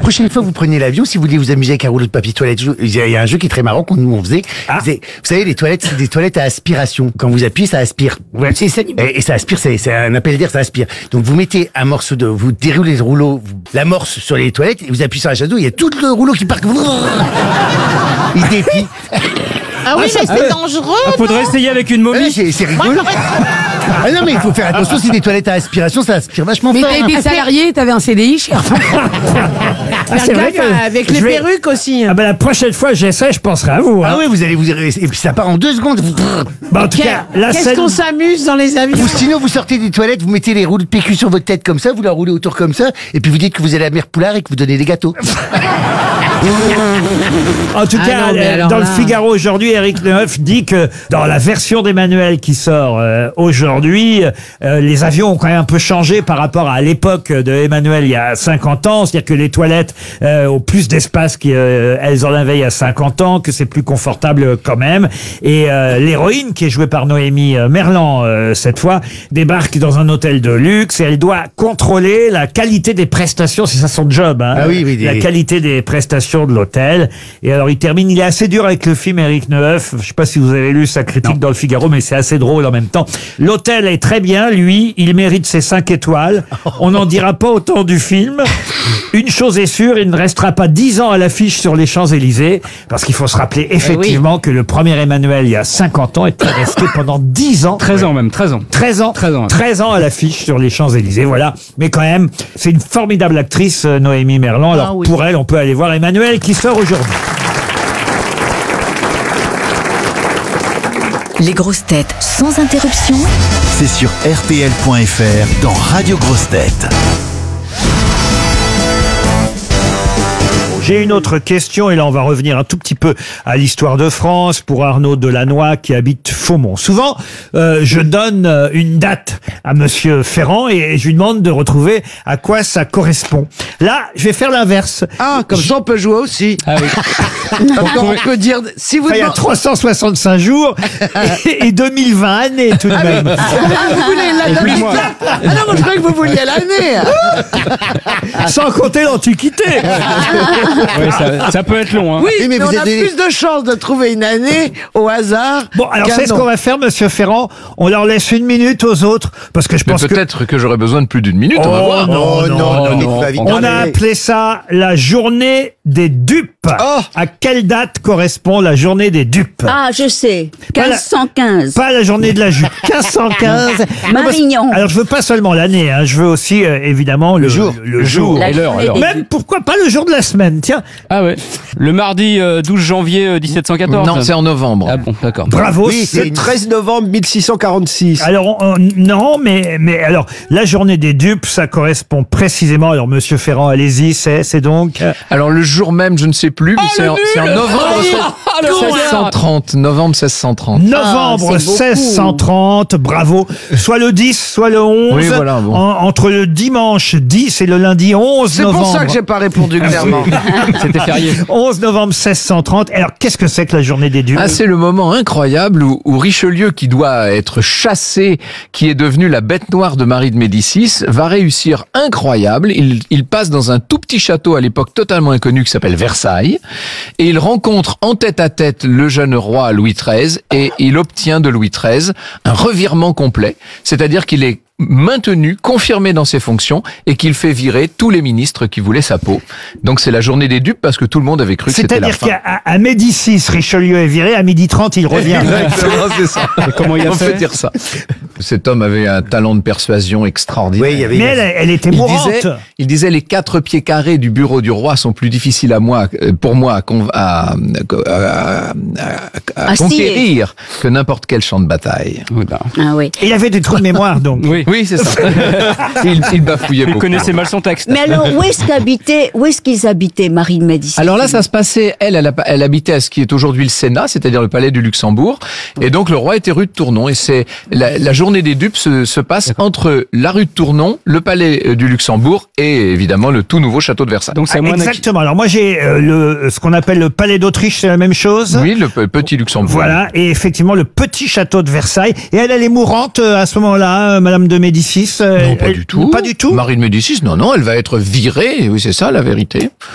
prochaine fois que vous prenez l'avion, si vous voulez vous amuser avec un rouleau de papier toilette, il y a un jeu qui est très marrant qu'on nous on faisait. Vous savez, les toilettes, c'est des toilettes à aspiration. Quand vous appuyez, ça aspire. Ouais. Et ça aspire, c'est un appel d'air, ça aspire. Donc vous mettez un morceau vous déroulez le rouleau, l'amorce sur les toilettes, et vous appuyez sur la chasse d'eau, il y a tout le rouleau qui part. Il déplie. Ah oui, mais c'est dangereux. Faudrait essayer avec une momie. C'est rigolo. Ah non, mais il faut faire attention, c'est des toilettes à aspiration, ça aspire vachement fort. Mais t'as été salarié, t'avais un CDI, cher. C'est vrai que avec les perruques aussi. Ah ben la prochaine fois j'essaie, je penserai à vous. Hein. Ah oui, vous allez et puis ça part en 2 secondes. Bah, en tout cas, la Qu'est-ce scène... qu'on s'amuse dans les avions. Ou sinon, vous sortez des toilettes, vous mettez les rouleaux de PQ sur votre tête comme ça, vous la roulez autour comme ça, et puis vous dites que vous allez à Mère-Poulard et que vous donnez des gâteaux. En tout cas, dans le Figaro aujourd'hui, Éric Neuf dit que dans la version d'Emmanuel qui sort aujourd'hui, les avions ont quand même un peu changé par rapport à l'époque de Emmanuel il y a 50 ans. C'est-à-dire que les toilettes ont plus d'espace qu'elles en avaient il y a 50 ans, que c'est plus confortable quand même. Et l'héroïne, qui est jouée par Noémie Merlan cette fois, débarque dans un hôtel de luxe et elle doit contrôler la qualité des prestations. C'est ça son job, hein. Ah oui, La qualité des prestations de l'hôtel. Et alors il termine, il est assez dur avec le film Éric Neuf. Je sais pas si vous avez lu sa critique dans le Figaro, mais c'est assez drôle en même temps. L'hôtel est très bien, lui, il mérite ses 5 étoiles. On n'en dira pas autant du film. Une chose est sûre, il ne restera pas 10 ans à l'affiche sur les Champs-Élysées, parce qu'il faut se rappeler effectivement que le premier Emmanuel, il y a 50 ans, était resté pendant 10 ans. 13 ans même, 13 ans. 13 ans à l'affiche sur les Champs-Élysées, voilà. Mais quand même, c'est une formidable actrice, Noémie Merlan. Alors pour elle, on peut aller voir Emmanuel qui sort aujourd'hui. Les grosses têtes sans interruption. C'est sur RTL.fr dans Radio Grosses Têtes. J'ai une autre question, et là on va revenir un tout petit peu à l'histoire de France pour Arnaud Delannoy qui habite Faumont. Souvent, je donne une date à Monsieur Ferrand et je lui demande de retrouver à quoi ça correspond. Là, je vais faire l'inverse. Ah, comme ça on peut jouer aussi. Ah oui. On peut dire, si vous Il y a 365 jours et 2020 années tout de même. vous voulez la plus moi. Ah non, moi je croyais que vous vouliez l'année. Sans compter l'Antiquité. Ouais, ça peut être long. Hein. Oui, mais mais vous on a avez- plus de chances de trouver une année au hasard. Bon, alors qu'un c'est ce an. qu'on va faire, Monsieur Ferrand. On leur laisse 1 minute aux autres, parce que je Mais pense que... peut-être que j'aurais besoin de plus d'1 minute. On va voir. non, On a appelé ça la journée des dupes. À quelle date correspond la journée des dupes? Ah, je sais. Pas la- 1515. Pas la journée de la jupe. 1515. Non, parce- Marignan. Alors je veux pas seulement l'année, hein, je veux aussi évidemment le jour. Le jour. La et l'heure, journée alors. des Même dupes. pourquoi pas le jour de la semaine, tiens. Ah ouais. Le mardi 12 janvier 1714. Non, c'est en novembre. Ah bon, d'accord. Bravo. Oui, c'est c'est- une- 13 novembre 1646. Alors non, mais alors la journée des dupes, ça correspond précisément. Alors Monsieur Ferrand, allez-y, c'est donc. Alors le jour même, je ne sais plus, mais c'est en novembre 1630. Novembre 1630. Novembre c'est beaucoup. 1630, bravo. Soit le 10, soit le 11. Oui, voilà, bon. Entre le dimanche 10 et le lundi 11 C'est novembre. pour ça que j'ai pas répondu clairement. C'était férié. 11 novembre 1630. Alors, qu'est-ce que c'est que la journée des dupes? Ah, c'est le moment incroyable où Richelieu, qui doit être chassé, qui est devenu la bête noire de Marie de Médicis, va réussir incroyable. Il passe dans un tout petit château à l'époque totalement inconnu qui s'appelle Versailles, et il rencontre en tête à tête le jeune roi Louis XIII, et il obtient de Louis XIII un revirement complet, c'est-à-dire qu'il est maintenu, confirmé dans ses fonctions, et qu'il fait virer tous les ministres qui voulaient sa peau. Donc c'est la journée des dupes parce que tout le monde avait cru que c'était la C'est-à-dire fin. qu'à Médicis, Richelieu est viré, à 12h30, il revient. Exactement, c'est ça. Et comment il a On peut fait dire ça. Cet homme avait un talent de persuasion extraordinaire. Oui, il y avait. Mais elle était mourante. Il disait les 4 pieds carrés du bureau du roi sont plus difficiles pour moi à conquérir que n'importe quel champ de bataille. Ah oui. Il avait des trous de mémoire, donc. Oui. Oui, c'est ça. il bafouillait Il beaucoup. connaissait mal son texte. Mais alors, où est-ce qu'ils habitaient, Marie de Médicis? Alors là, ça se passait, elle habitait à ce qui est aujourd'hui le Sénat, c'est-à-dire le palais du Luxembourg. Et donc, le roi était rue de Tournon. Et c'est la journée des dupes se passe entre la rue de Tournon, le palais du Luxembourg et évidemment le tout nouveau château de Versailles. Donc c'est à moi Exactement. Alors moi j'ai ce qu'on appelle le palais d'Autriche, c'est la même chose. Oui, le petit Luxembourg. Voilà, et effectivement le petit château de Versailles. Et elle est mourante à ce moment-là, Madame de Médicis. Non, pas du tout. Pas du tout. Marie de Médicis, non, elle va être virée. Oui, c'est ça la vérité.